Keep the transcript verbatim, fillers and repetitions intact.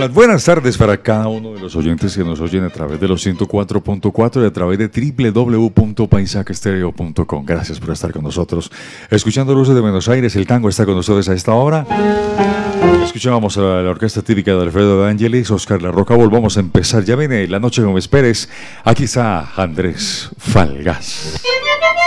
las buenas tardes para cada uno de los oyentes que nos oyen a través de los ciento cuatro punto cuatro y a través de doble u doble u doble u punto paisaje estéreo punto com. Gracias por estar con nosotros. Escuchando Luces de Buenos Aires, el tango está con ustedes a esta hora. Escuchábamos a la, la orquesta típica de Alfredo de Angelis, Oscar La Roca. Volvamos a empezar. Ya viene La Noche No Me Esperes. Aquí está Andrés Falgas.